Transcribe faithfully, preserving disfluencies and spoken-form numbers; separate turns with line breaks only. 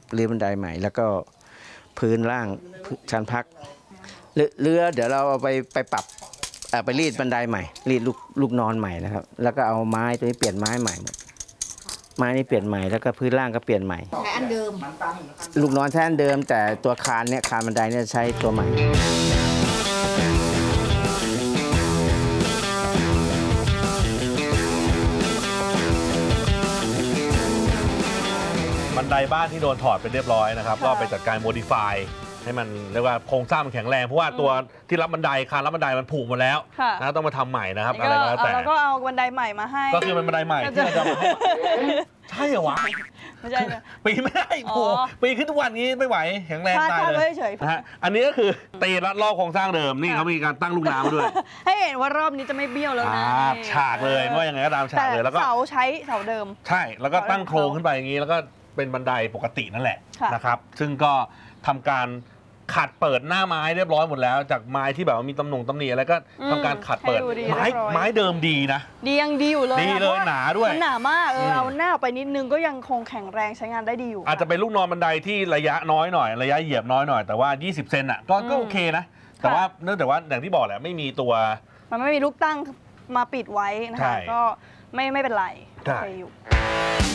รื้อบันไดใหม่แล้วก็พื้นล่างชั้นพักเรือเดี๋ยวเราเอาไปไปปรับไปรีดบันไดใหม่รีดลูกลูกนอนใหม่นะครับแล้วก็เอาไม้ตัวนี้เปลี่ยนไม้ใหม่หมดไม้นี่เปลี่ยนใหม่แล้วก็พื้นล่างก็เปลี่ยนใหม่
ใช้อันเดิม
ลูกนอนใช้อันเดิมแต่ตัวคานเนี่ยคานบันไดเนี่ยใช้ตัวใหม่
บันไดบ้านที่โดนถอดไปเรียบร้อยนะครับก็ไปจัดการโมดิฟายให้มันเรียกว่าโครงสร้างมันแข็งแรงเพราะว่าตัวที่รับบันไดคานรับบันไดมันผุหมดแล้วนะต้องมาทำใหม่นะครับอะไรก็แล้วแต่
เราก็เอาบันไดใหม่มาให้
ก็คือเป็นบันไดใหม่ที่เราจะมาให้ใช่เหรอวะ
ไม่ใช่นะ
ปีไม่ได้โผล่ปีขึ้นทุกวันนี้ไม่ไหวแข็งแรงตายเลยนะฮะอันนี้ก็คือตีรัดรอบโครงสร้างเดิมนี่เขามีการตั้งลูกน้ำด้วย
ให้เห็นว่ารอบนี้จะไม่เบี้ยวแล้วนะ
ฉากเลยว่ายังไงก็ตามฉากเลยแล้วก็
เสาใช้เสาเดิม
ใช่แล้วก็ตั้งโครงขึ้นไปอย่างนี้แล้วก็เป็นบันไดปกตินั่นแหละนะครับซึ่งก็ทำการขัดเปิดหน้าไม้เรียบร้อยหมดแล้วจากไม้ที่แบบว่ามีตำหน่งตำหนิอะไรก็ทำการขัดเปิดไม้ไม้เดิมดีนะ
ดียังดีอยู่เลย
ดีเลยหนาด้วย
มันหนามากเออเอาหน้าออกไปนิดนึงก็ยังคงแข็งแรงใช้งานได้ดีอยู่
อาจจะเป็นลูกนอนบันไดที่ระยะน้อยหน่อยระยะเหยียบน้อยหน่อยแต่ว่ายี่สิบเซนอ่ะก็ก็โอเคนะแต่ว่าเนื่องจากว่าอย่างที่บอกแหละไม่มีตัว
มันไม่มีลูกตั้งมาปิดไว้นะคะก็ไม่ไม่เป็นไรโอเคอยู่